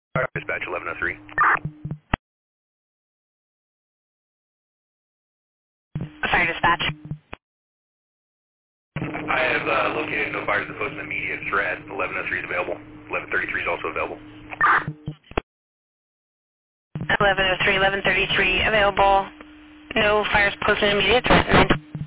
Dispatch 1103. Fire dispatch. I have located no fires opposed in immediate threat. 1103 is available. 1133 is also available. 1103, 1133 available. No fires posted in immediate threat.